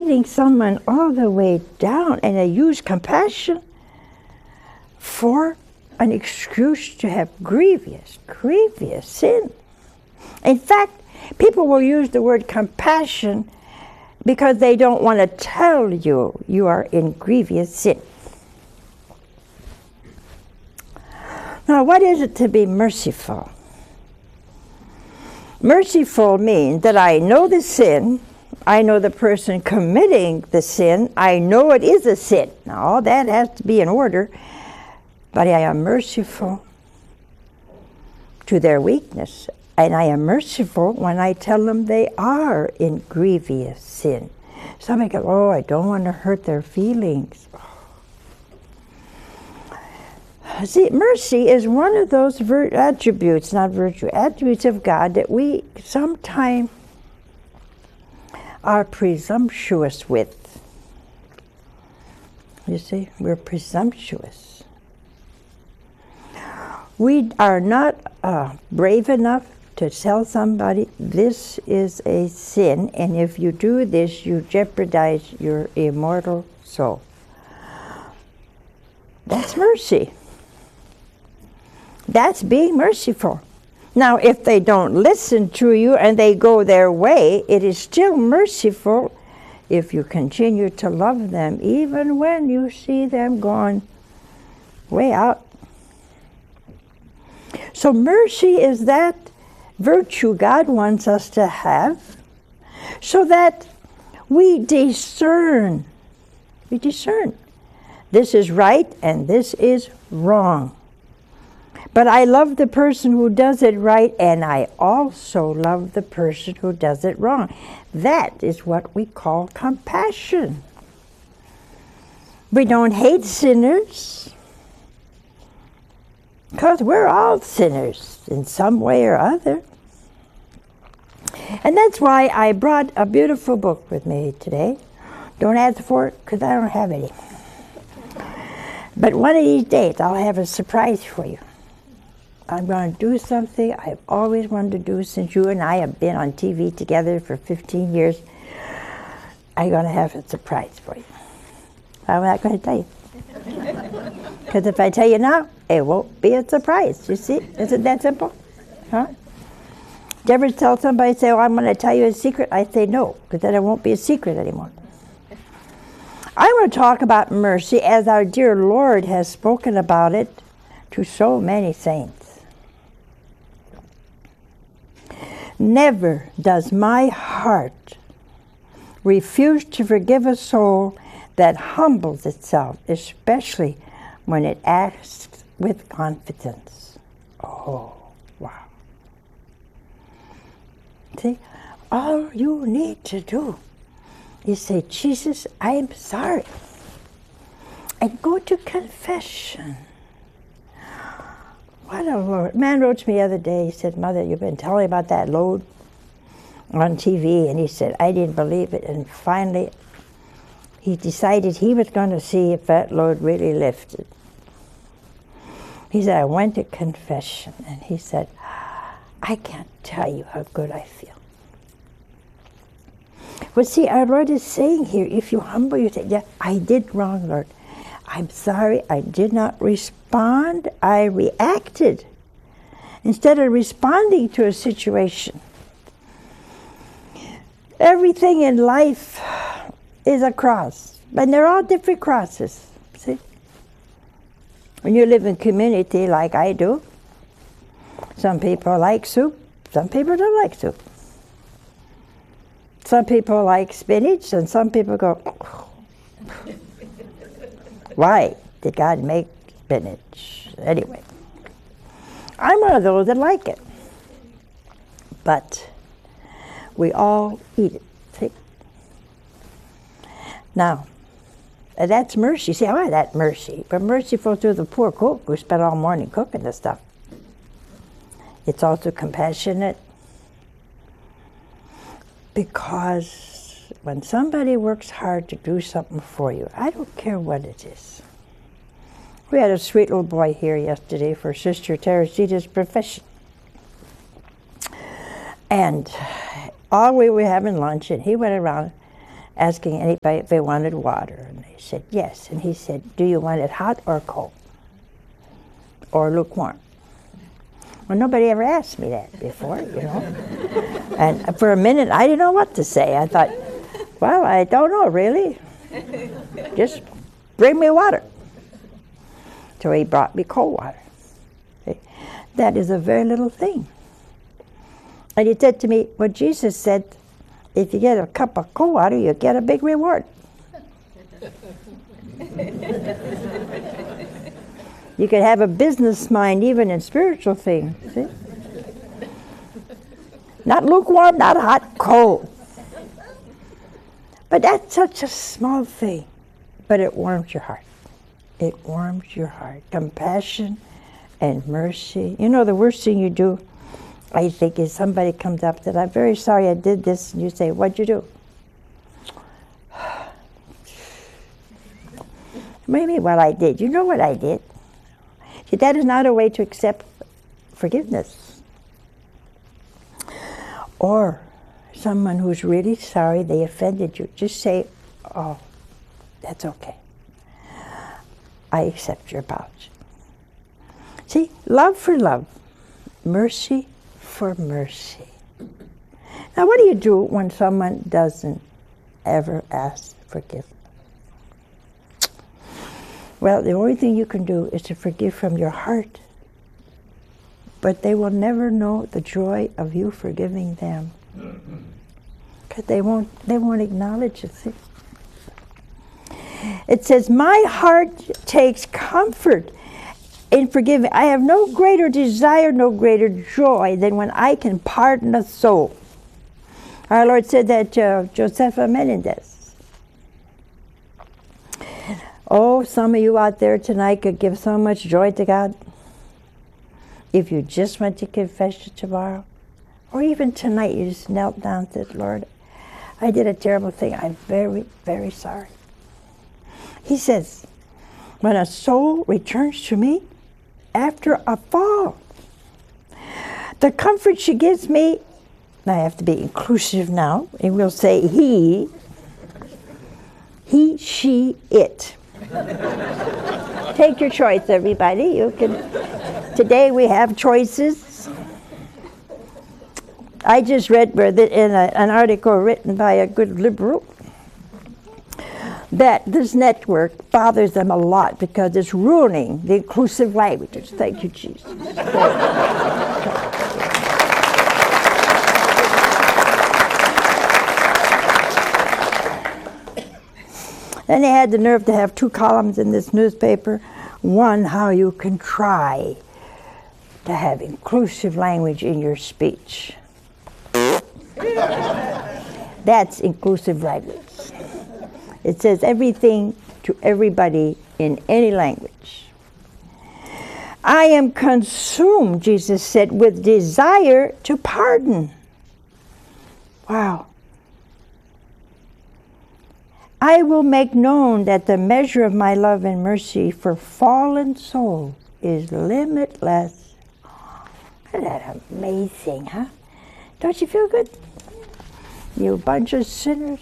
beating someone all the way down, and they use compassion for an excuse to have grievous sin. In fact, people will use the word compassion because they don't want to tell you you are in grievous sin. Now, what is it to be merciful? Merciful means that I know the sin, I know the person committing the sin, I know it is a sin. Now, all that has to be in order, but I am merciful to their weakness, and I am merciful when I tell them they are in grievous sin. Somebody goes, oh, I don't want to hurt their feelings. See, mercy is one of those attributes of God that we sometimes are presumptuous with. You see, we're presumptuous. We are not brave enough to tell somebody this is a sin, and if you do this, you jeopardize your immortal soul. That's mercy. That's being merciful. Now, if they don't listen to you and they go their way, it is still merciful if you continue to love them, even when you see them going way out. So mercy is that virtue God wants us to have so that we discern. We discern. This is right and this is wrong. But I love the person who does it right, and I also love the person who does it wrong. That is what we call compassion. We don't hate sinners, because we're all sinners in some way or other. And that's why I brought a beautiful book with me today. Don't ask for it, because I don't have any. But one of these days, I'll have a surprise for you. I'm going to do something I've always wanted to do since you and I have been on TV together for 15 years. I'm going to have a surprise for you. I'm not going to tell you. Because if I tell you now, it won't be a surprise. You see? Isn't that simple? Huh? Do you ever tell somebody, say, oh, I'm going to tell you a secret? I say no, because then it won't be a secret anymore. I want to talk about mercy as our dear Lord has spoken about it to so many saints. Never does my heart refuse to forgive a soul that humbles itself, especially when it acts with confidence. Oh, wow. See, all you need to do is say, Jesus, I'm sorry, and go to confession. What a Lord. Man wrote to me the other day, he said, Mother, you've been telling about that load on TV, and he said, I didn't believe it, and finally he decided he was going to see if that load really lifted. He said, I went to confession, and he said, I can't tell you how good I feel. Well, see, our Lord is saying here, if you humble yourself, yeah, I did wrong, Lord. I'm sorry, I did not respond, I reacted. Instead of responding to a situation. Everything in life is a cross, but they're all different crosses, see? When you live in community like I do, some people like soup, some people don't like soup. Some people like spinach, and some people go, why did God make spinach? Anyway, I'm one of those that like it. But we all eat it. See? Now, that's mercy. See, why that mercy? But merciful to the poor cook who spent all morning cooking the stuff. It's also compassionate. Because when somebody works hard to do something for you, I don't care what it is. We had a sweet little boy here yesterday for Sister Teresita's profession. And we were having lunch, and he went around asking anybody if they wanted water. And they said yes. And he said, do you want it hot or cold? Or lukewarm? Well, nobody ever asked me that before, you know. And for a minute, I didn't know what to say. I thought, well, I don't know, really. Just bring me water. So he brought me cold water. See? That is a very little thing. And he said to me, well, Jesus said, if you get a cup of cold water, you get a big reward. You could have a business mind even in spiritual things. See? Not lukewarm, not hot, cold. But that's such a small thing. But it warms your heart. It warms your heart. Compassion and mercy. You know, the worst thing you do, I think, is somebody comes up and says, I'm very sorry I did this. And you say, what'd you do? Maybe what I did. You know what I did. See, that is not a way to accept forgiveness. Or someone who's really sorry they offended you. Just say, oh, that's okay. I accept your apology. See, love for love. Mercy for mercy. Now, what do you do when someone doesn't ever ask forgiveness? Well, the only thing you can do is to forgive from your heart. But they will never know the joy of you forgiving them. Because they won't acknowledge it. See? It says, my heart takes comfort in forgiving. I have no greater desire, no greater joy than when I can pardon a soul. Our Lord said that to Josefa Menendez. Oh, some of you out there tonight could give so much joy to God if you just went to confession tomorrow. Or even tonight you just knelt down and said, Lord, I did a terrible thing. I'm very, very sorry. He says, when a soul returns to me after a fall, the comfort she gives me, I have to be inclusive now, and we'll say he, she, it. Take your choice, everybody. You can. Today we have choices. I just read in an article written by a good liberal that this network bothers them a lot because it's ruining the inclusive languages. Thank you, Jesus. Then they had the nerve to have 2 columns in this newspaper. One, how you can try to have inclusive language in your speech. That's inclusive language. It says everything to everybody in any language. I am consumed, Jesus said, with desire to pardon. Wow. I will make known that the measure of my love and mercy for fallen soul is limitless. Isn't that amazing, huh? Don't you feel good? You bunch of sinners.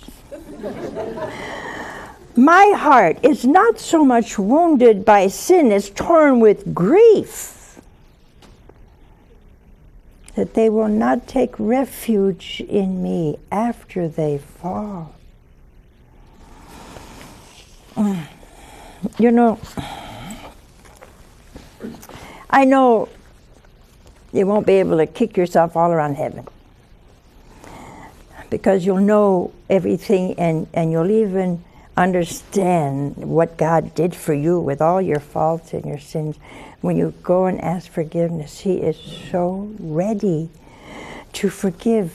My heart is not so much wounded by sin as torn with grief that they will not take refuge in me after they fall. You know, I know you won't be able to kick yourself all around heaven because you'll know everything and you'll even understand what God did for you with all your faults and your sins. When you go and ask forgiveness, He is so ready to forgive.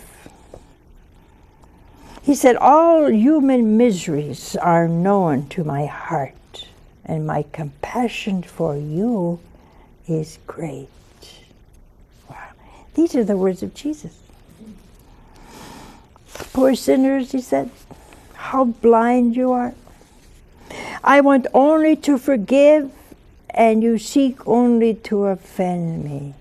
He said, all human miseries are known to my heart, and my compassion for you is great. Wow. These are the words of Jesus. Poor sinners, He said, how blind you are. I want only to forgive, and you seek only to offend me.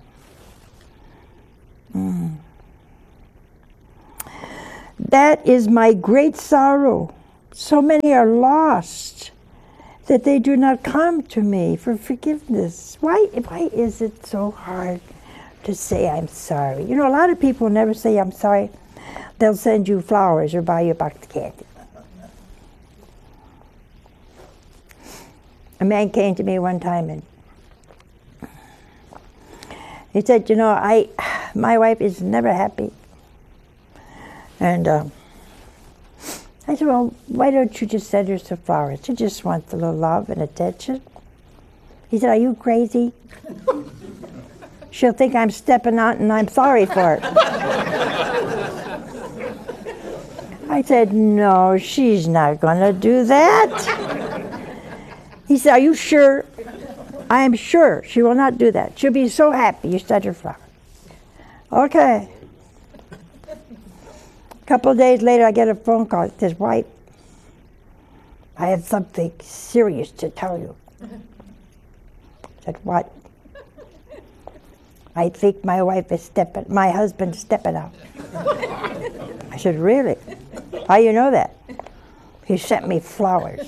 That is my great sorrow, So many are lost that they do not come to me for forgiveness. Why is it so hard to say I'm sorry? You know, a lot of people never say I'm sorry. They'll send you flowers or buy you a box of candy. A man came to me one time and he said, you know, my wife is never happy. And I said, well, why don't you just send her some flowers? She just wants a little love and attention. He said, are you crazy? She'll think I'm stepping out and I'm sorry for it. I said, no, she's not going to do that. He said, are you sure? I am sure she will not do that. She'll be so happy you sent her flowers. Okay. A couple of days later, I get a phone call. It says, wife, I have something serious to tell you. I said, what? I think my husband's stepping out. I said, really? How you know that? He sent me flowers.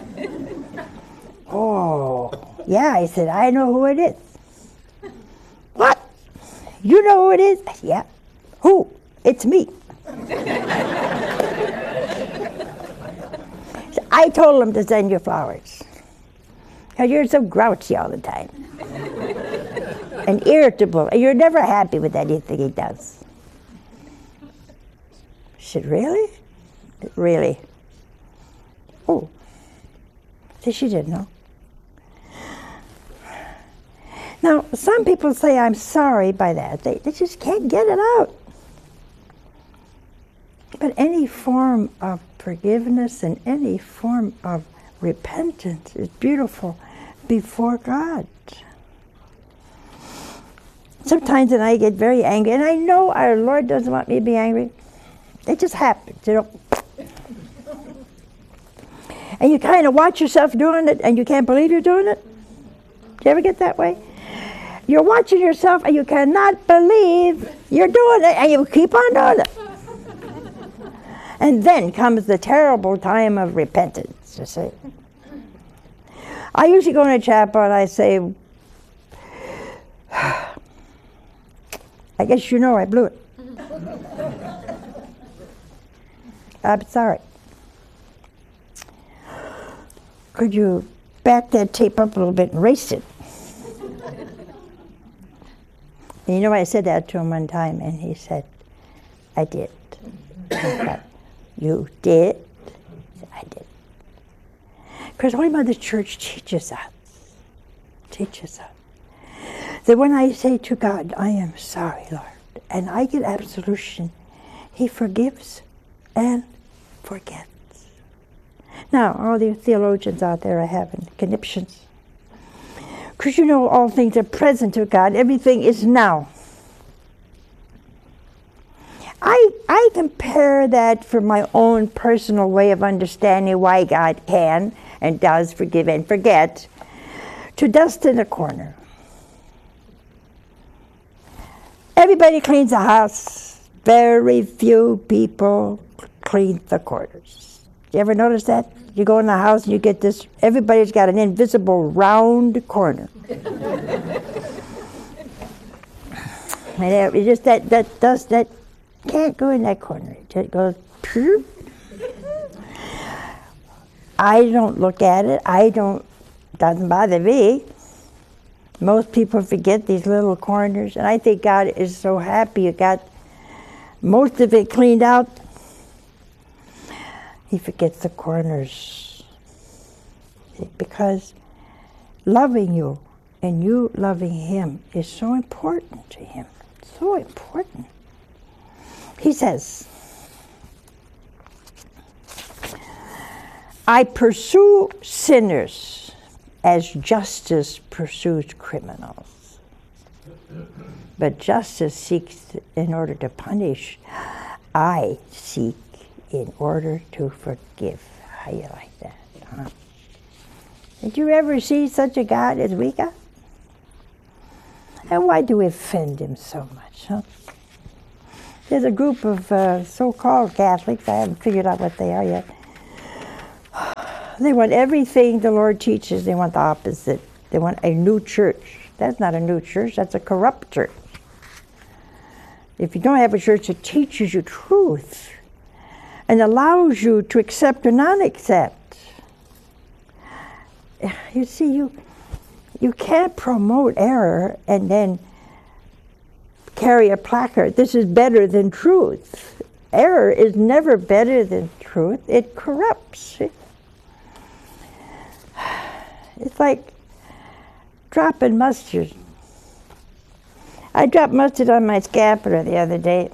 Oh, yeah, I said, I know who it is. What? You know who it is? I said, yeah. Who? It's me. So I told him to send you flowers. Because you're so grouchy all the time. And irritable. And you're never happy with anything he does. I said, really? Really? Oh. See, she didn't know. Now, some people say I'm sorry by that. They just can't get it out. But any form of forgiveness and any form of repentance is beautiful before God. Sometimes when I get very angry, and I know our Lord doesn't want me to be angry, it just happens, you know. And you kind of watch yourself doing it, and you can't believe you're doing it. Do you ever get that way? You're watching yourself, and you cannot believe you're doing it, and you keep on doing it. And then comes the terrible time of repentance, you see. I usually go in a chapel, and I say, I guess you know I blew it. I'm sorry. Could you back that tape up a little bit and erase it? And you know, I said that to him one time, and he said, I did. I thought, you did? I said, I did. Because Holy Mother Church teaches us that when I say to God, I am sorry, Lord, and I get absolution, He forgives and forgets. Now, all the theologians out there are having conniptions. Because you know all things are present to God. Everything is now. I compare that from my own personal way of understanding why God can and does forgive and forget to dust in a corner. Everybody cleans the house. Very few people clean the corners. You ever notice that? You go in the house and you get this, everybody's got an invisible round corner. And it just that dust that can't go in that corner. It just goes, poof. I don't look at it. Doesn't bother me. Most people forget these little corners, and I think God is so happy you got most of it cleaned out. He forgets the corners. Because loving you and you loving Him is so important to Him. So important. He says, I pursue sinners as justice pursues criminals. But justice seeks in order to punish. I seek in order to forgive. How you like that? Huh? Did you ever see such a God as we got? And why do we offend Him so much? Huh? There's a group of so-called Catholics, I haven't figured out what they are yet, They want everything the Lord teaches. They want the opposite. They want a new church. That's not a new church. That's a corrupt church. If you don't have a church that teaches you truth and allows you to accept or not accept, you see, you can't promote error and then carry a placard. This is better than truth. Error is never better than truth. It corrupts. It's like dropping mustard. I dropped mustard on my scapular the other day.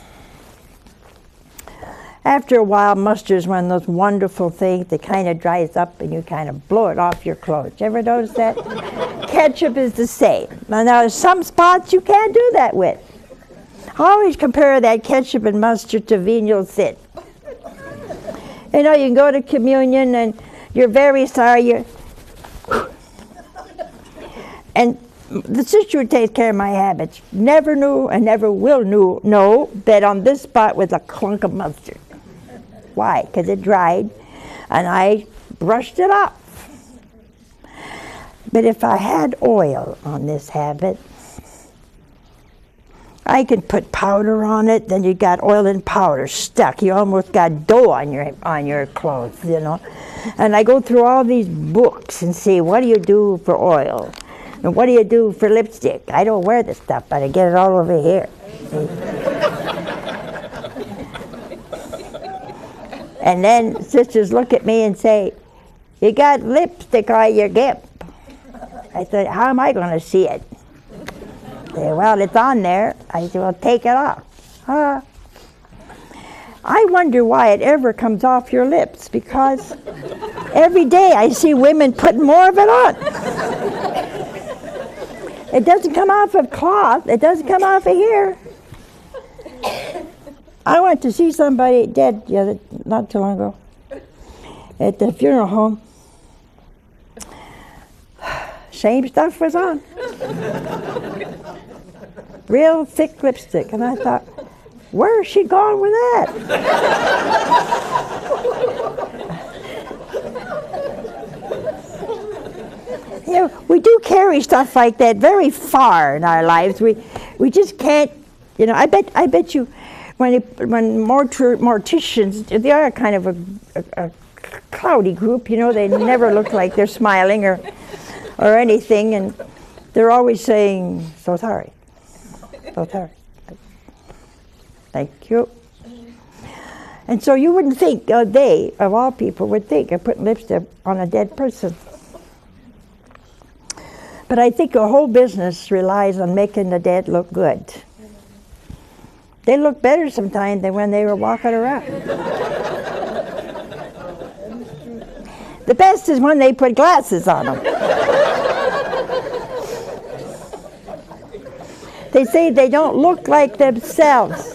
After a while, mustard is one of those wonderful things that kind of dries up and you kind of blow it off your clothes. You ever notice that? Ketchup is the same. Now there's some spots you can't do that with. I always compare that ketchup and mustard to venial sin. You know, you can go to communion and you're very sorry. And the sister who takes care of my habits never knew and never will know that on this spot was a clunk of mustard. Why? Because it dried and I brushed it off. But if I had oil on this habit, I could put powder on it, then you got oil and powder stuck. You almost got dough on your clothes, you know. And I go through all these books and see, what do you do for oil? And what do you do for lipstick? I don't wear this stuff, but I get it all over here. And then sisters look at me and say, you got lipstick on your gimp. I said, how am I going to see it? They say, well, it's on there. I said, well, take it off. I wonder why it ever comes off your lips, because every day I see women put more of it on. It doesn't come off of cloth. It doesn't come off of here. I went to see somebody dead not too long ago at the funeral home. Same stuff was on. Real thick lipstick. And I thought, where is she going with that? You know, we do carry stuff like that very far in our lives. We just can't, you know, I bet you when morticians, they are kind of a cloudy group, you know, they never look like they're smiling or anything, and they're always saying, so sorry. So sorry. Thank you. And so you wouldn't think, they, of all people, would think of putting lipstick on a dead person. But I think the whole business relies on making the dead look good. They look better sometimes than when they were walking around. The best is when they put glasses on them. They say they don't look like themselves.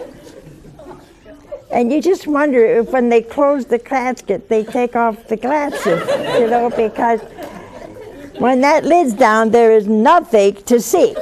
And you just wonder if when they close the casket, they take off the glasses, you know, because when that lid's down, there is nothing to see.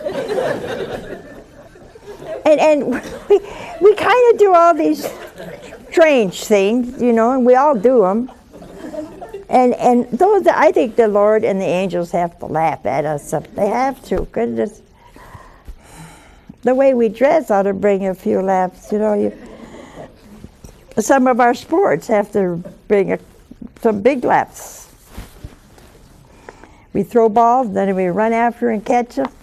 And we kind of do all these strange things, you know, and we all do them. And those, I think the Lord and the angels have to laugh at us. They have to. Goodness. The way we dress ought to bring a few laughs, you know. Some of our sports have to bring some big laughs. We throw balls, then we run after and catch them.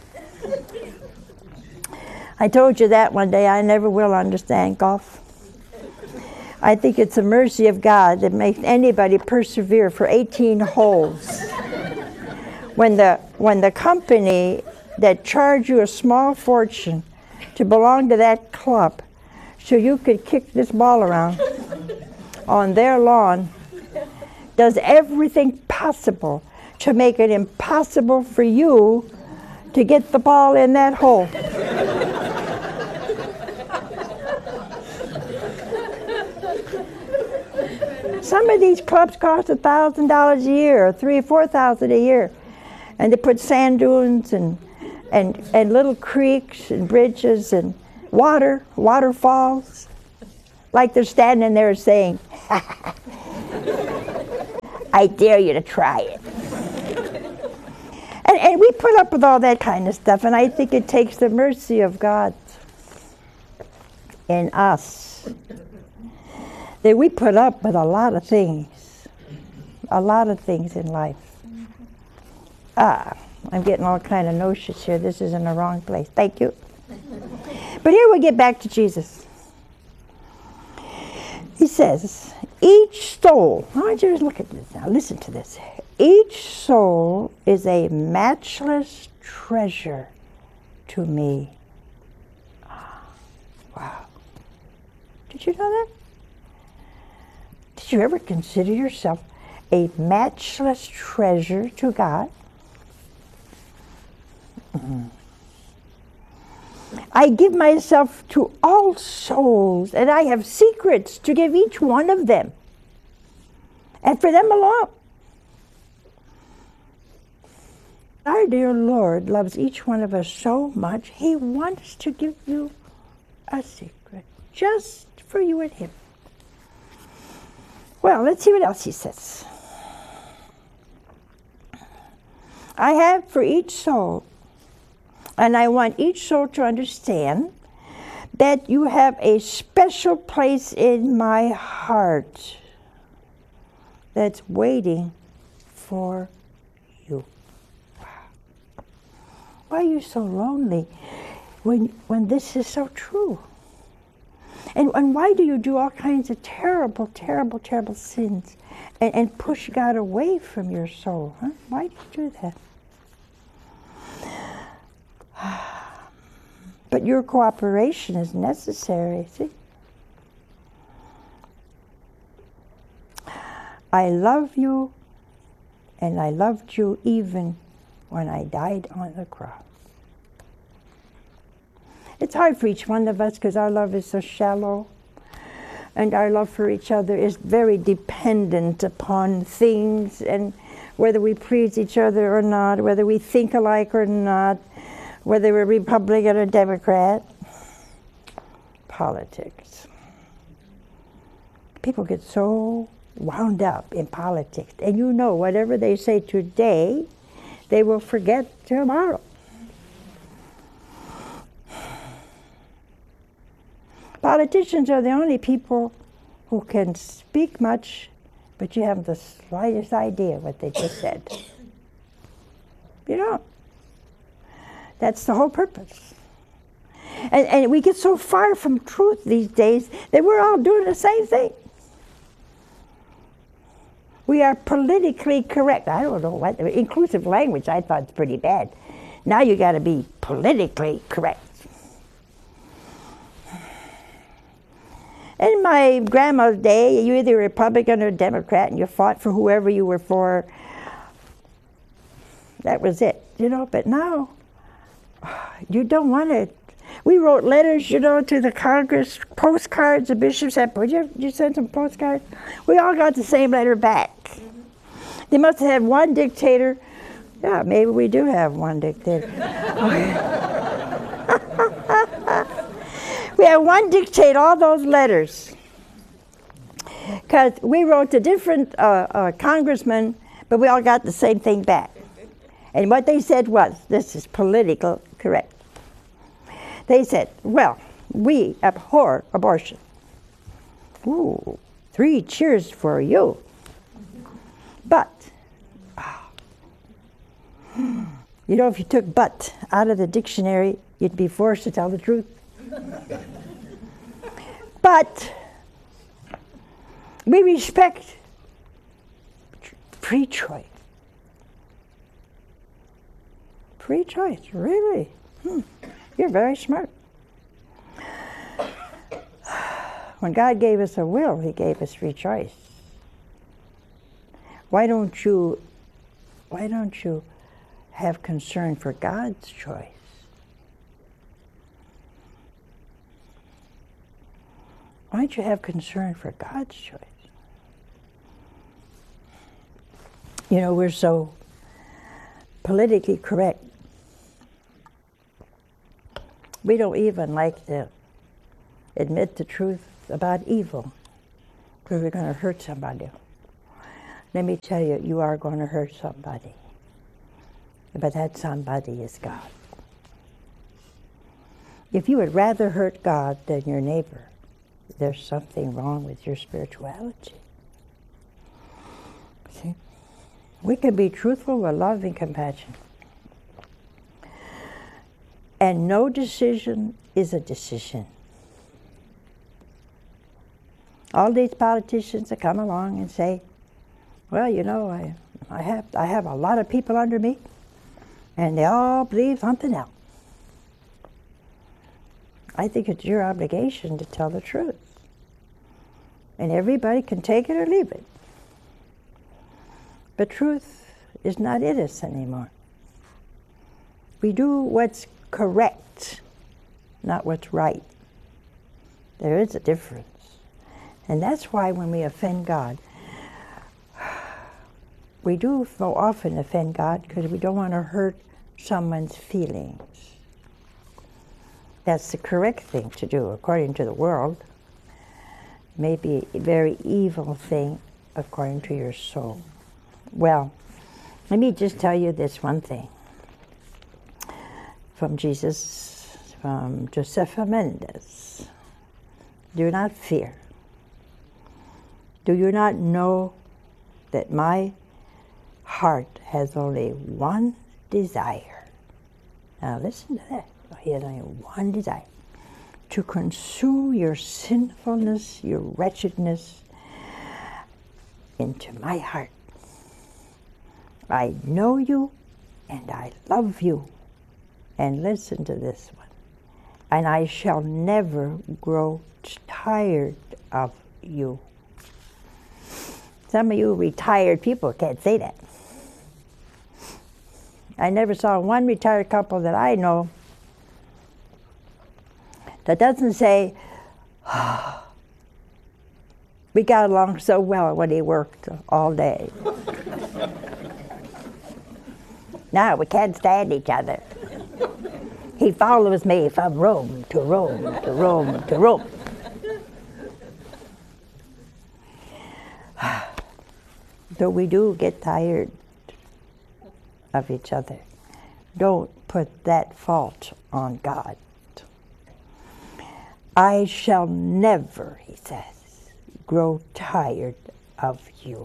I told you that one day. I never will understand golf. I think it's the mercy of God that makes anybody persevere for 18 holes. When the company that charged you a small fortune to belong to that club so you could kick this ball around on their lawn does everything possible to make it impossible for you to get the ball in that hole. Some of these clubs cost $1,000 a year, or $3,000 or $4,000 a year, and they put sand dunes and little creeks and bridges and waterfalls, like they're standing there saying, I dare you to try it. And we put up with all that kind of stuff, and I think it takes the mercy of God in us that we put up with a lot of things in life. I'm getting all kind of notions here. This is in the wrong place. Thank you. But here we get back to Jesus. He says, each soul, I want you to look at this now, listen to this. Each soul is a matchless treasure to me. Wow. Did you know that? Did you ever consider yourself a matchless treasure to God? Mm-hmm. I give myself to all souls, and I have secrets to give each one of them, and for them alone. Our dear Lord loves each one of us so much, He wants to give you a secret, just for you and Him. Well, let's see what else He says. I have for each soul, and I want each soul to understand that you have a special place in my heart that's waiting for you. Wow. Why are you so lonely when this is so true? And why do you do all kinds of terrible, terrible, terrible sins and push God away from your soul? Huh? Why do you do that? But your cooperation is necessary, see? I love you, and I loved you even when I died on the cross. It's hard for each one of us because our love is so shallow, and our love for each other is very dependent upon things, and whether we please each other or not, whether we think alike or not, whether we're Republican or Democrat. Politics. People get so wound up in politics, and you know, whatever they say today, they will forget tomorrow. Politicians are the only people who can speak much, but you haven't the slightest idea what they just said. You don't. That's the whole purpose. And we get so far from truth these days that we're all doing the same thing. We are politically correct. I don't know what, inclusive language I thought is pretty bad. Now you got to be politically correct. In my grandma's day, you either Republican or Democrat, and you fought for whoever you were for. That was it, you know. But now, you don't want to. We wrote letters, you know, to the Congress, postcards. The bishop said, "Would you send some postcards?" We all got the same letter back. They must have had one dictator. Yeah, maybe we do have one dictator. We had one dictate all those letters, because we wrote to different congressmen, but we all got the same thing back. And what they said was, this is political correct. They said, well, we abhor abortion. Ooh, 3 cheers for you. But, you know, if you took but out of the dictionary, you'd be forced to tell the truth. But we respect free choice. Free choice, really? You're very smart. When God gave us a will, He gave us free choice. Why don't you have concern for God's choice? Why don't you have concern for God's choice? You know, we're so politically correct. We don't even like to admit the truth about evil because we're going to hurt somebody. let me tell you, you are going to hurt somebody. But that somebody is God. If you would rather hurt God than your neighbor, there's something wrong with your spirituality. See? We can be truthful with love and compassion. And no decision is a decision. All these politicians that come along and say, well, you know, I have a lot of people under me, and they all believe something else. I think it's your obligation to tell the truth. And everybody can take it or leave it. But truth is not in us anymore. We do what's correct, not what's right. There is a difference. And that's why when we offend God, we do so often offend God because we don't want to hurt someone's feelings. That's the correct thing to do according to the world. Maybe a very evil thing according to your soul. Well, let me just tell you this one thing from Jesus, from Josefa Mendez. Do not fear. Do you not know that my heart has only one desire? Now listen to that. He has only one desire. To consume your sinfulness, your wretchedness into my heart. I know you and I love you. And listen to this one. And I shall never grow tired of you. Some of you retired people can't say that. I never saw one retired couple that I know that doesn't say, oh, we got along so well when he worked all day. Now we can't stand each other. He follows me from room to room to room to room. So we do get tired of each other. Don't put that fault on God. I shall never, he says, grow tired of you.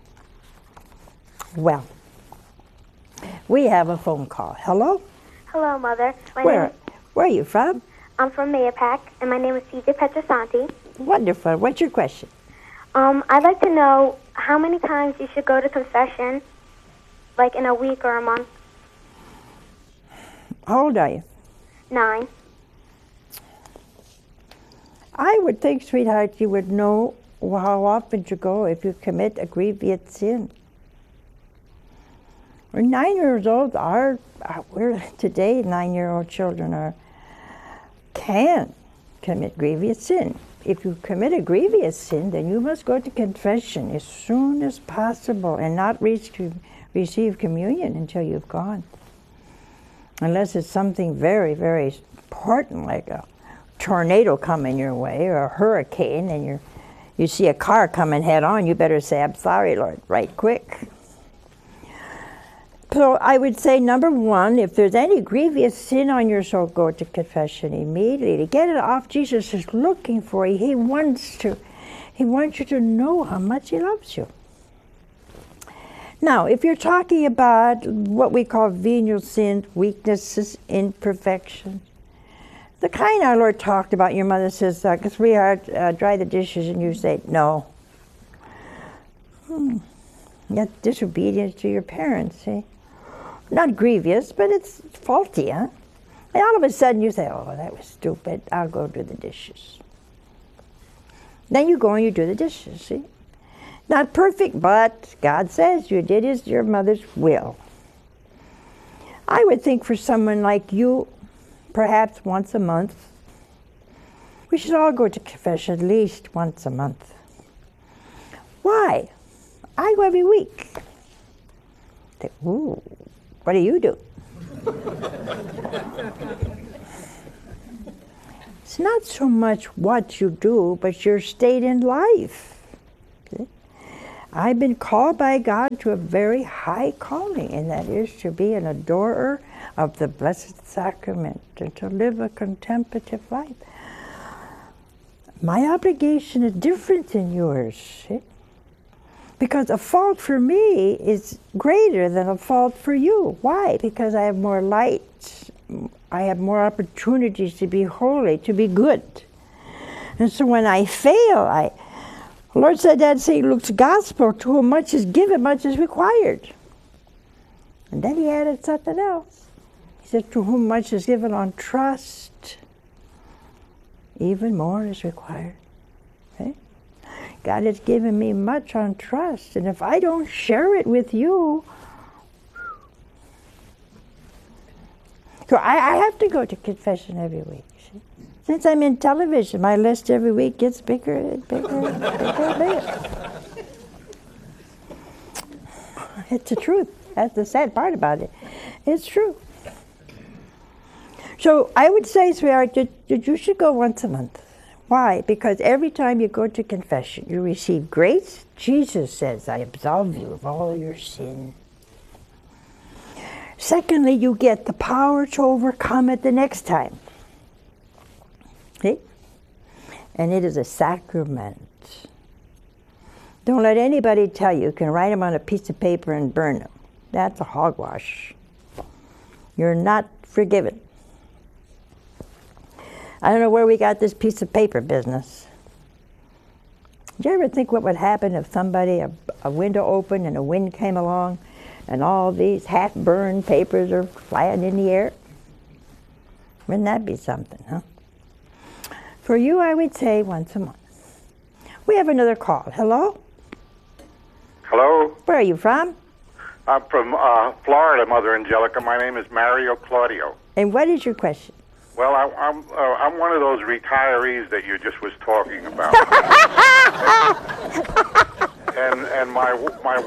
Well, we have a phone call. Hello? Hello, Mother. Where are you from? I'm from Mayapack, and my name is CJ Petrosanti. Wonderful. What's your question? I'd like to know how many times you should go to confession, like in a week or a month. How old are you? 9. I would think, sweetheart, you would know how often to go if you commit a grievous sin. We're 9 years old. Today 9-year-old children can commit grievous sin. If you commit a grievous sin, then you must go to confession as soon as possible and not receive communion until you've gone. Unless it's something very, very important, like a tornado coming your way or a hurricane, and you see a car coming head on, you better say, I'm sorry, Lord, right quick. So I would say, number one, if there's any grievous sin on your soul, go to confession immediately. Get it off. Jesus is looking for you. He wants you to know how much he loves you. Now, if you're talking about what we call venial sins, weaknesses, imperfections, the kind our Lord talked about, your mother says, sweetheart, dry the dishes, and you say, no. That's disobedience to your parents, see? Not grievous, but it's faulty, huh? And all of a sudden you say, oh, that was stupid, I'll go do the dishes. Then you go and you do the dishes, see? Not perfect, but God says you did your mother's will. I would think for someone like you, perhaps once a month. We should all go to confession at least once a month. Why? I go every week. Think, ooh, what do you do? It's not so much what you do, but your state in life. I've been called by God to a very high calling, and that is to be an adorer of the Blessed Sacrament and to live a contemplative life. My obligation is different than yours, see? Because a fault for me is greater than a fault for you. Why? Because I have more light. I have more opportunities to be holy, to be good. And so when I fail, the Lord said that in St. Luke's Gospel, to whom much is given, much is required. And then he added something else. He said, to whom much is given on trust, even more is required. Okay? God has given me much on trust, and if I don't share it with you, so I have to go to confession every week. See? Since I'm in television, my list every week gets bigger and bigger and bigger and bigger. It's the truth. That's the sad part about it. It's true. So I would say, sweetheart, that you should go once a month. Why? Because every time you go to confession, you receive grace. Jesus says, I absolve you of all your sin. Secondly, you get the power to overcome it the next time. See? And it is a sacrament. Don't let anybody tell you can write them on a piece of paper and burn them. That's a hogwash. You're not forgiven. I don't know where we got this piece of paper business. Did you ever think what would happen if somebody, a window opened and a wind came along and all these half-burned papers are flying in the air? Wouldn't that be something, huh? For you, I would say once a month. We have another call. Hello? Hello? Where are you from? I'm from Florida, Mother Angelica. My name is Mario Claudio. And what is your question? Well, I'm one of those retirees that you just was talking about. and my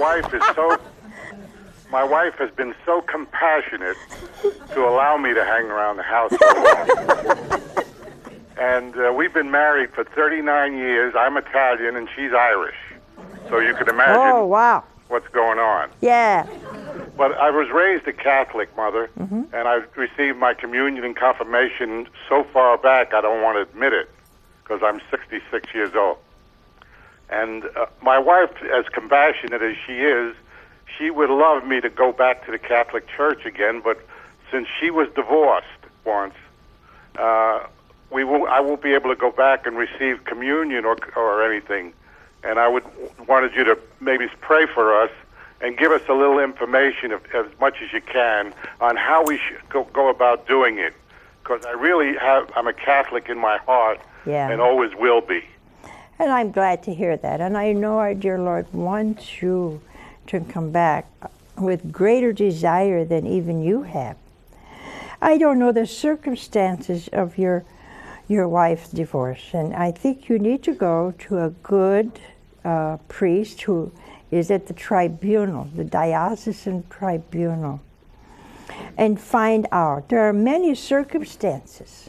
wife has been so compassionate to allow me to hang around the house so long. And we've been married for 39 years. I'm Italian and she's Irish. So you can imagine what's going on. Yeah. But I was raised a Catholic, Mother, and I've received my communion and confirmation so far back I don't want to admit it because I'm 66 years old. And my wife, as compassionate as she is, she would love me to go back to the Catholic Church again, but since she was divorced once, I won't be able to go back and receive communion or anything. And I wanted you to maybe pray for us and give us a little information, as much as you can, on how we should go about doing it. Because I'm a Catholic in my heart, and always will be. And I'm glad to hear that. And I know our dear Lord wants you to come back with greater desire than even you have. I don't know the circumstances of your wife's divorce, and I think you need to go to a good priest who is at the tribunal, the diocesan tribunal, and find out. There are many circumstances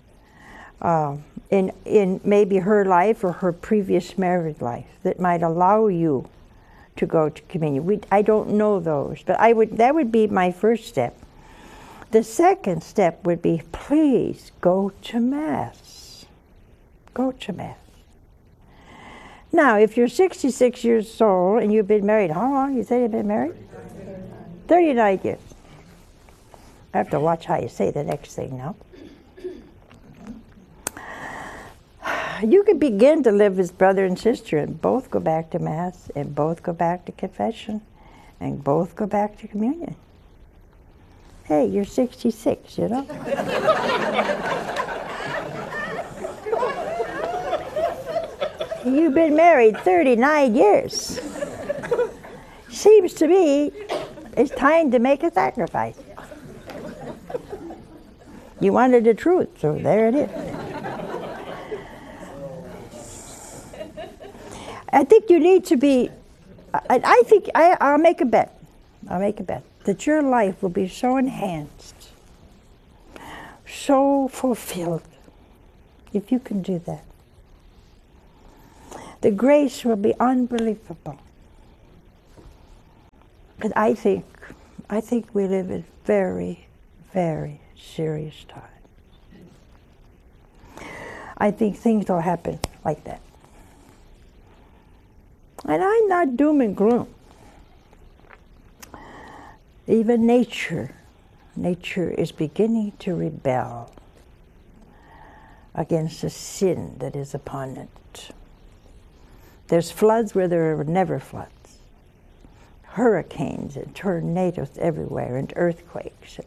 in maybe her life or her previous married life that might allow you to go to communion. I don't know those, but that would be my first step. The second step would be, please go to Mass. Go to Mass. Now, if you're 66 years old and you've been married, how long you say you've been married? 39 years. I have to watch how you say the next thing now. You could begin to live as brother and sister and both go back to Mass and both go back to confession and both go back to communion. Hey, you're 66, you know? You've been married 39 years. Seems to me it's time to make a sacrifice. You wanted the truth, so there it is. I think you need to be, I'll make a bet. I'll make a bet that your life will be so enhanced, so fulfilled, if you can do that. The grace will be unbelievable. Because I think we live in very, very serious times. I think things will happen like that. And I'm not doom and gloom. Even nature is beginning to rebel against the sin that is upon it. There's floods where there were never floods. Hurricanes and tornadoes everywhere and earthquakes.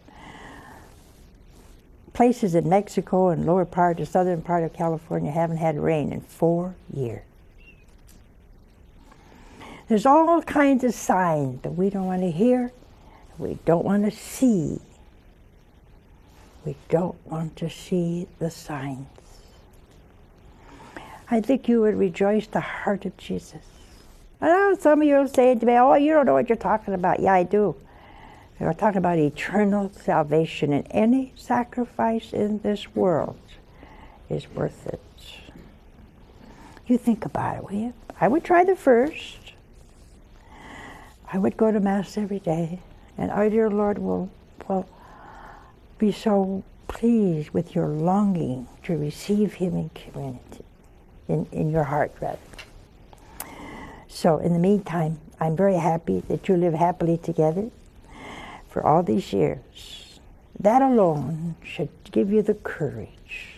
Places in Mexico and lower part, the southern part of California haven't had rain in 4 years. There's all kinds of signs that we don't want to hear, we don't want to see. We don't want to see the signs. I think you would rejoice the heart of Jesus. I know some of you are saying to me, oh, you don't know what you're talking about. Yeah, I do. We're talking about eternal salvation, and any sacrifice in this world is worth it. You think about it, will you? I would try the first. I would go to Mass every day, and our dear Lord will be so pleased with your longing to receive Him in community, in your heart, rather. So in the meantime, I'm very happy that you live happily together for all these years. That alone should give you the courage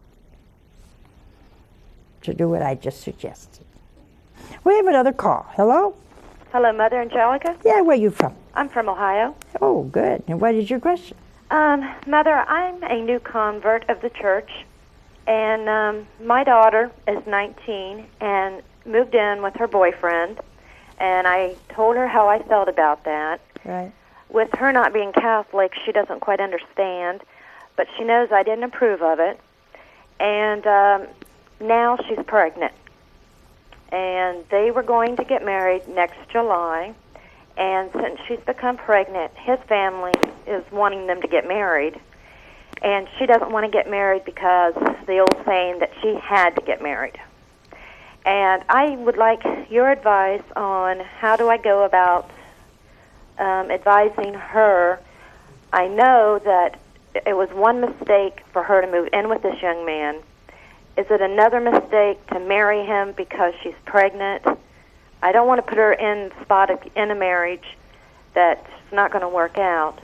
to do what I just suggested. We have another call. Hello? Hello, Mother Angelica. Yeah, where are you from? I'm from Ohio. Oh, good. And what is your question? Mother, I'm a new convert of the church, and my daughter is 19 and moved in with her boyfriend, and I told her how I felt about that. Right. With her not being Catholic, she doesn't quite understand, but she knows I didn't approve of it, and now she's pregnant. And they were going to get married next July, and since she's become pregnant, his family is wanting them to get married, and she doesn't want to get married because the old saying that she had to get married. And I would like your advice on how do I go about advising her. I know that it was one mistake for her to move in with this young man. Is it another mistake to marry him because she's pregnant? I don't want to put her in the spot in a marriage that's not going to work out.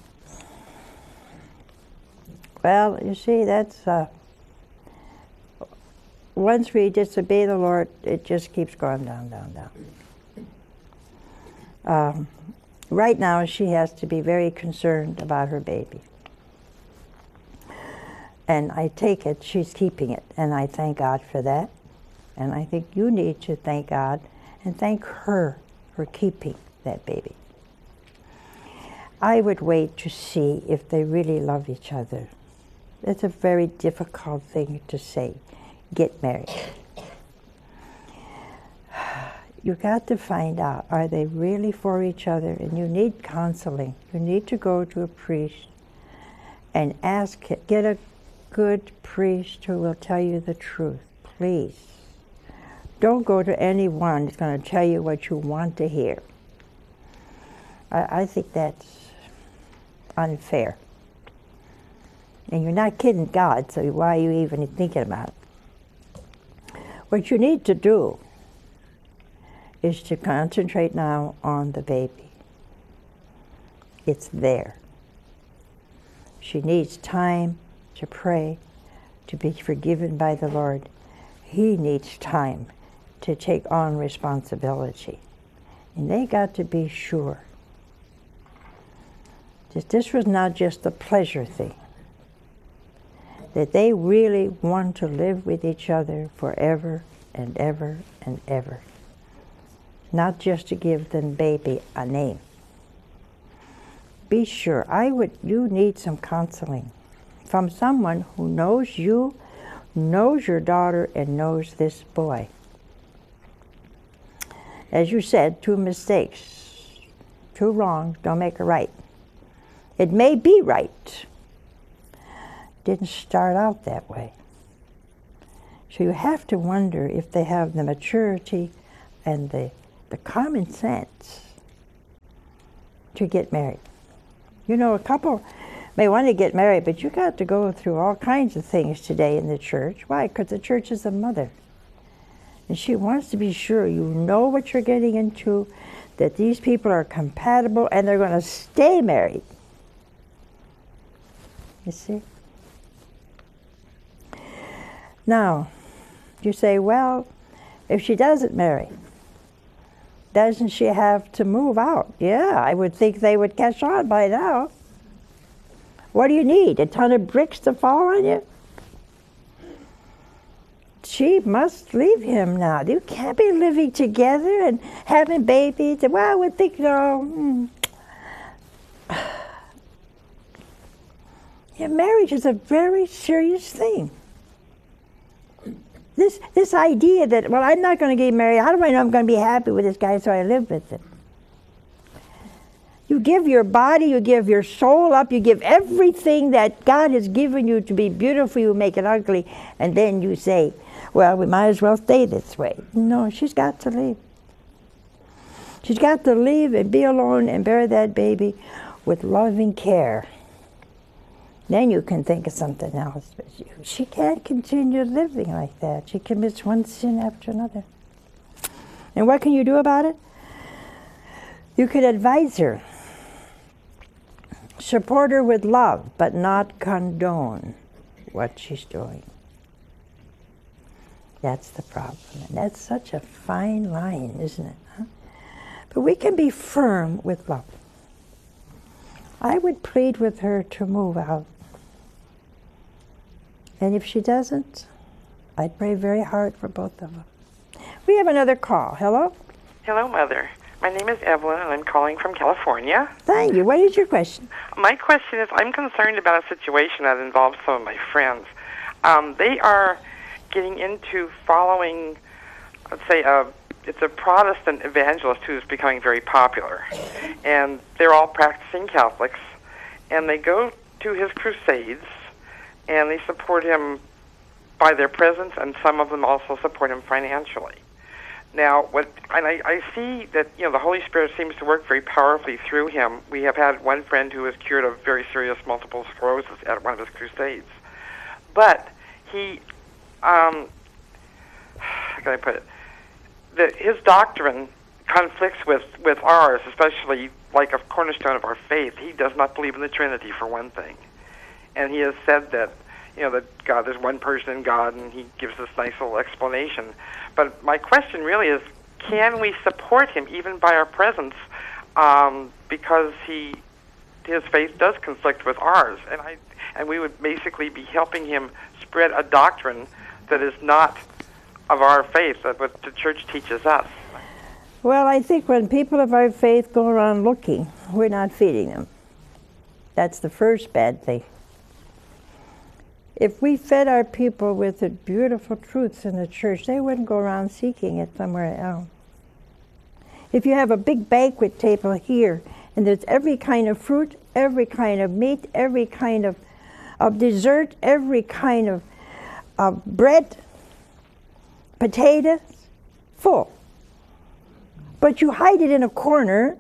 Well, you see, that's once we disobey the Lord, it just keeps going down, down, down. Right now, she has to be very concerned about her baby. And I take it she's keeping it, and I thank God for that. And I think you need to thank God and thank her for keeping that baby. I would wait to see if they really love each other. It's a very difficult thing to say, get married. You got to find out, are they really for each other? And you need counseling. You need to go to a priest and ask, get a good priest who will tell you the truth, please. Don't go to anyone who's going to tell you what you want to hear. I think that's unfair. And you're not kidding God, so why are you even thinking about it? What you need to do is to concentrate now on the baby. It's there. She needs time to pray, to be forgiven by the Lord. He needs time to take on responsibility. And they got to be sure that this was not just a pleasure thing, that they really want to live with each other forever and ever and ever. Not just to give the baby a name. Be sure, you need some counseling from someone who knows you, knows your daughter, and knows this boy. As you said, 2 mistakes, 2 wrongs don't make a right. It may be right. Didn't start out that way. So you have to wonder if they have the maturity and the common sense to get married. You know, a couple may want to get married, but you got to go through all kinds of things today in the church. Why? Because the church is a mother. And she wants to be sure you know what you're getting into, that these people are compatible and they're going to stay married. You see? Now, you say, well, if she doesn't marry, doesn't she have to move out? Yeah, I would think they would catch on by now. What do you need? A ton of bricks to fall on you? She must leave him now. You can't be living together and having babies. Well, I would think, no. Yeah, marriage is a very serious thing. This idea that, well, I'm not going to get married. How do I know I'm going to be happy with this guy, so I live with him? You give your body, you give your soul up, you give everything that God has given you to be beautiful, you make it ugly, and then you say, well, we might as well stay this way. No, she's got to leave. She's got to leave and be alone and bear that baby with loving care. Then you can think of something else. But she can't continue living like that. She commits one sin after another. And what can you do about it? You could advise her. Support her with love, but not condone what she's doing. That's the problem. And that's such a fine line, isn't it? Huh? But we can be firm with love. I would plead with her to move out. And if she doesn't, I'd pray very hard for both of them. We have another call. Hello? Hello, Mother. My name is Evelyn, and I'm calling from California. Thank you. What is your question? My question is, I'm concerned about a situation that involves some of my friends. They are getting into following, let's say, it's a Protestant evangelist who's becoming very popular. And they're all practicing Catholics, and they go to his crusades, and they support him by their presence, and some of them also support him financially. Now, I see that the Holy Spirit seems to work very powerfully through him. We have had one friend who was cured of very serious multiple sclerosis at one of his crusades, but he, how can I put it? His doctrine conflicts with ours, especially like a cornerstone of our faith. He does not believe in the Trinity, for one thing. And he has said that, that God, there's one person in God, and he gives this nice little explanation. But my question really is, can we support him even by our presence, because his faith does conflict with ours, and we would basically be helping him spread a doctrine that is not of our faith, that what the church teaches us. Well, I think when people of our faith go around looking, we're not feeding them. That's the first bad thing. If we fed our people with the beautiful truths in the church, they wouldn't go around seeking it somewhere else. If you have a big banquet table here, and there's every kind of fruit, every kind of meat, every kind of dessert, every kind of bread, potatoes, full. But you hide it in a corner,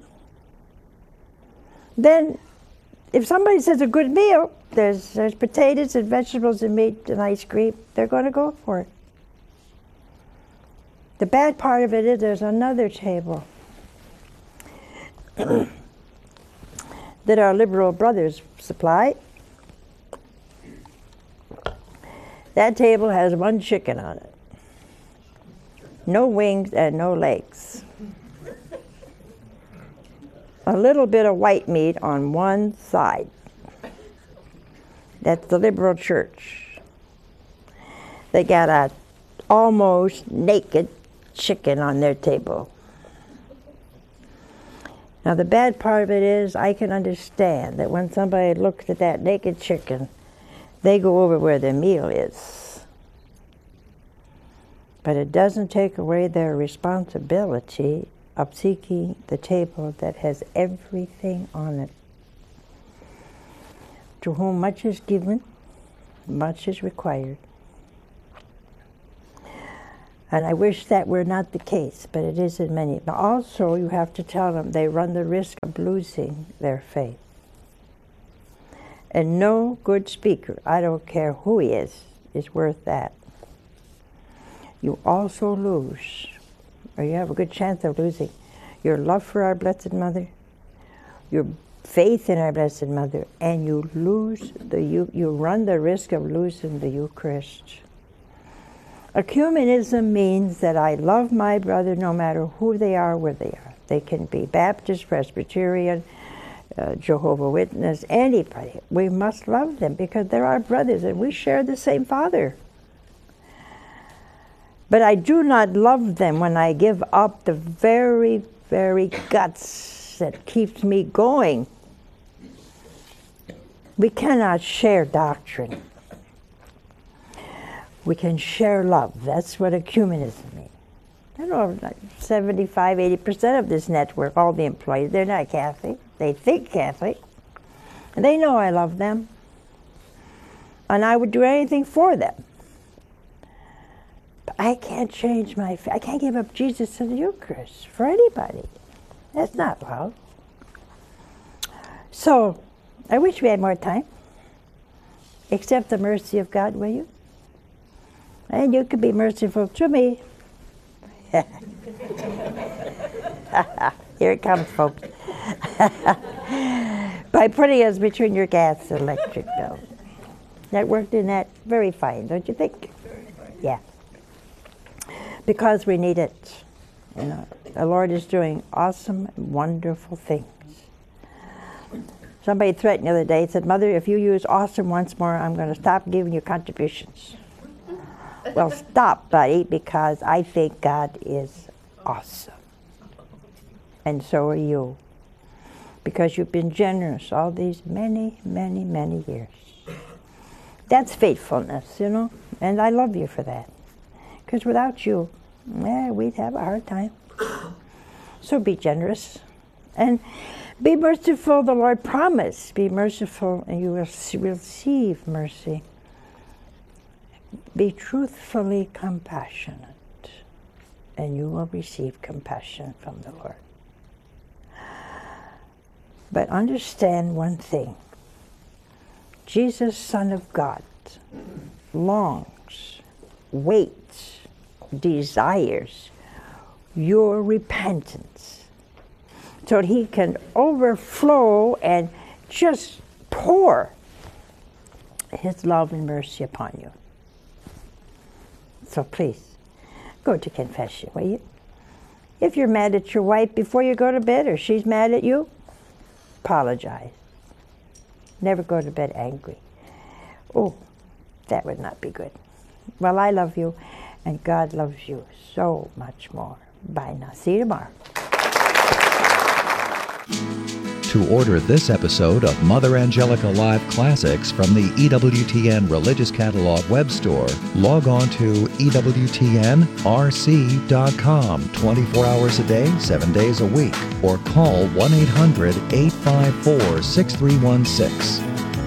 then if somebody says a good meal, there's potatoes and vegetables and meat and ice cream, they're going to go for it. The bad part of it is there's another table that our liberal brothers supply. That table has one chicken on it. No wings and no legs. A little bit of white meat on one side. That's the liberal church. They got a almost naked chicken on their table. Now the bad part of it is I can understand that when somebody looks at that naked chicken, they go over where their meal is. But it doesn't take away their responsibility of seeking the table that has everything on it. To whom much is given, much is required. And I wish that were not the case, but it is in many. But also, you have to tell them they run the risk of losing their faith. And no good speaker, I don't care who he is worth that. You also lose, or you have a good chance of losing, your love for our Blessed Mother, your faith in our Blessed Mother, and you run the risk of losing the Eucharist. Ecumenism means that I love my brother no matter who they are, where they are. They can be Baptist, Presbyterian, Jehovah's Witness, anybody. We must love them because they're our brothers and we share the same Father. But I do not love them when I give up the very, very guts that keeps me going. We cannot share doctrine. We can share love. That's what ecumenism means. I know 75, 80% of this network, all the employees, they're not Catholic. They think Catholic. And they know I love them. And I would do anything for them. But I can't change my faith. I can't give up Jesus and the Eucharist for anybody. That's not love. So, I wish we had more time. Accept the mercy of God, will you? And you can be merciful to me. Here it comes, folks. By putting us between your gas and electric bill. That worked in that very fine, don't you think? Yeah. Because we need it. You know, the Lord is doing awesome, wonderful things. Somebody threatened the other day, said, Mother, if you use awesome once more, I'm going to stop giving you contributions. Well, stop, buddy, because I think God is awesome. And so are you. Because you've been generous all these many, many, many years. That's faithfulness, you know, and I love you for that. Because without you, we'd have a hard time. So be generous. And be merciful, the Lord promised. Be merciful and you will receive mercy. Be truthfully compassionate and you will receive compassion from the Lord. But understand one thing. Jesus, Son of God, longs, waits, desires your repentance so that he can overflow and just pour his love and mercy upon you. So please, go to confession, will you? If you're mad at your wife before you go to bed or she's mad at you, apologize. Never go to bed angry. Oh, that would not be good. Well, I love you, and God loves you so much more. Bye now. See you tomorrow. To order this episode of Mother Angelica Live Classics from the EWTN Religious Catalog web store, log on to EWTNRC.com 24 hours a day, 7 days a week, or call 1-800-854-6316.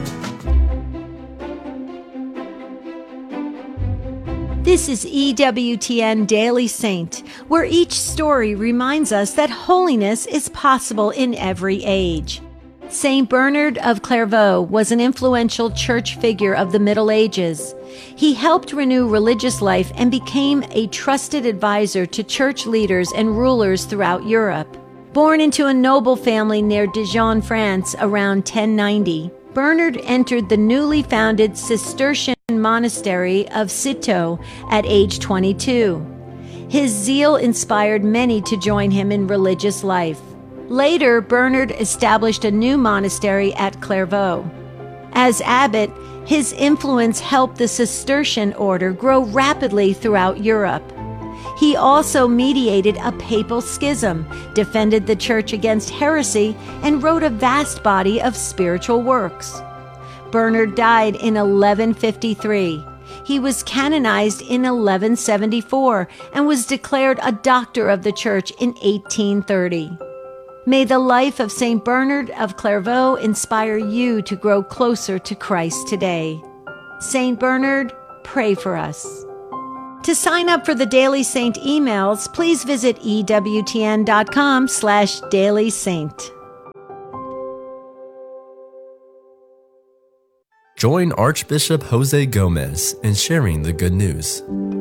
This is EWTN Daily Saint, where each story reminds us that holiness is possible in every age. Saint Bernard of Clairvaux was an influential church figure of the Middle Ages. He helped renew religious life and became a trusted advisor to church leaders and rulers throughout Europe. Born into a noble family near Dijon, France, around 1090, Bernard entered the newly founded Cistercian monastery of Citeaux at age 22. His zeal inspired many to join him in religious life. Later, Bernard established a new monastery at Clairvaux. As abbot, his influence helped the Cistercian order grow rapidly throughout Europe. He also mediated a papal schism, defended the church against heresy, and wrote a vast body of spiritual works. Bernard died in 1153. He was canonized in 1174 and was declared a doctor of the church in 1830. May the life of St. Bernard of Clairvaux inspire you to grow closer to Christ today. St. Bernard, pray for us. To sign up for the Daily Saint emails, please visit ewtn.com/dailysaint. Join Archbishop Jose Gomez in sharing the good news.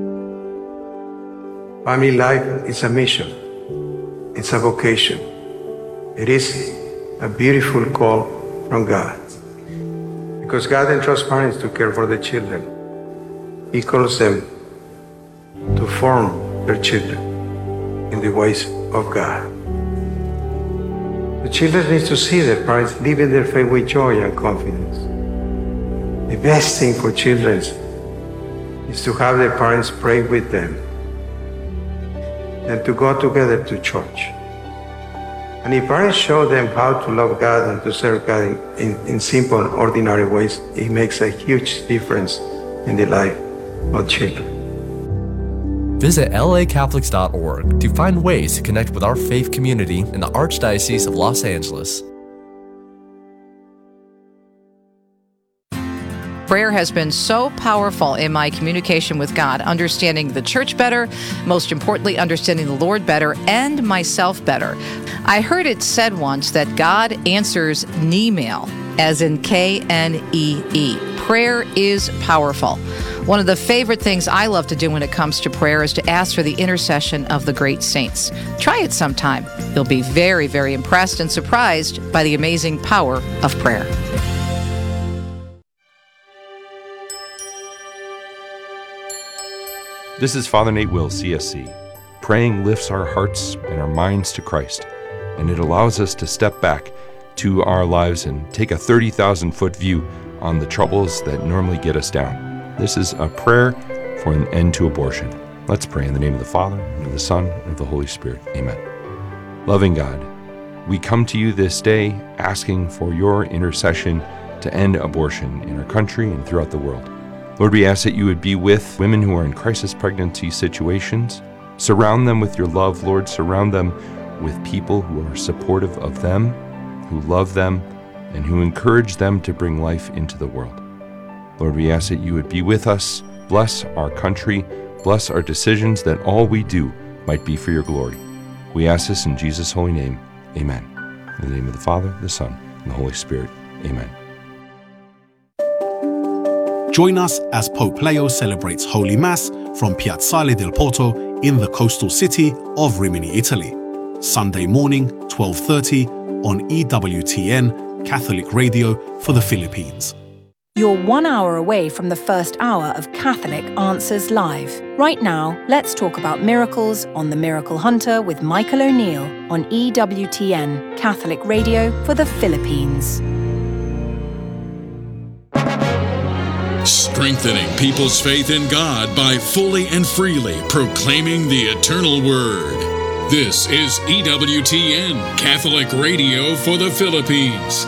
Family life is a mission. It's a vocation. It is a beautiful call from God. Because God entrusts parents to care for their children. He calls them to form their children in the ways of God. The children need to see their parents living their faith with joy and confidence. The best thing for children is to have their parents pray with them and to go together to church. And if parents show them how to love God and to serve God in simple and ordinary ways, it makes a huge difference in the life of children. Visit lacatholics.org to find ways to connect with our faith community in the Archdiocese of Los Angeles. Prayer has been so powerful in my communication with God, understanding the church better, most importantly, understanding the Lord better, and myself better. I heard it said once that God answers Knee-mail, as in Knee. Prayer is powerful. One of the favorite things I love to do when it comes to prayer is to ask for the intercession of the great saints. Try it sometime. You'll be very, very impressed and surprised by the amazing power of prayer. This is Father Nate Will, CSC. Praying lifts our hearts and our minds to Christ, and it allows us to step back to our lives and take a 30,000-foot view on the troubles that normally get us down. This is a prayer for an end to abortion. Let's pray in the name of the Father, and of the Son, and of the Holy Spirit. Amen. Loving God, we come to you this day asking for your intercession to end abortion in our country and throughout the world. Lord, we ask that you would be with women who are in crisis pregnancy situations. Surround them with your love, Lord. Surround them with people who are supportive of them, who love them, and who encourage them to bring life into the world. Lord, we ask that you would be with us. Bless our country. Bless our decisions, that all we do might be for your glory. We ask this in Jesus' holy name. Amen. In the name of the Father, the Son, and the Holy Spirit. Amen. Join us as Pope Leo celebrates Holy Mass from Piazzale del Porto in the coastal city of Rimini, Italy. Sunday morning, 12:30 on EWTN, Catholic Radio for the Philippines. You're 1 hour away from the first hour of Catholic Answers Live. Right now, let's talk about miracles on The Miracle Hunter with Michael O'Neill on EWTN, Catholic Radio for the Philippines. Strengthening people's faith in God by fully and freely proclaiming the eternal word. This is EWTN, Catholic Radio for the Philippines.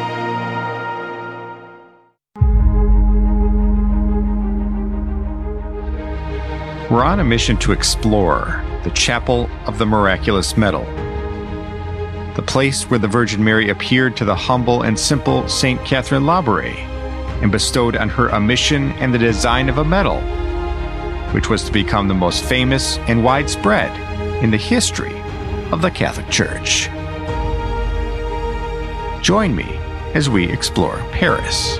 We're on a mission to explore the Chapel of the Miraculous Medal, the place where the Virgin Mary appeared to the humble and simple St. Catherine Labouré and bestowed on her a mission and the design of a medal, which was to become the most famous and widespread in the history of the Catholic Church. Join me as we explore Paris.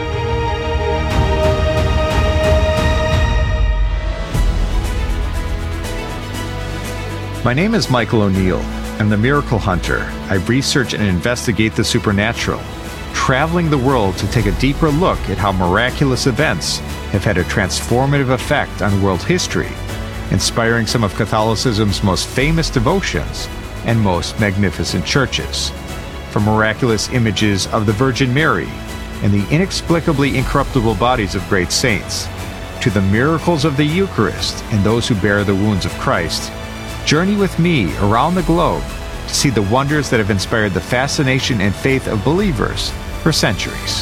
My name is Michael O'Neill. I'm the Miracle Hunter. I research and investigate the supernatural, traveling the world to take a deeper look at how miraculous events have had a transformative effect on world history, inspiring some of Catholicism's most famous devotions and most magnificent churches. From miraculous images of the Virgin Mary and the inexplicably incorruptible bodies of great saints, to the miracles of the Eucharist and those who bear the wounds of Christ, journey with me around the globe to see the wonders that have inspired the fascination and faith of believers for centuries.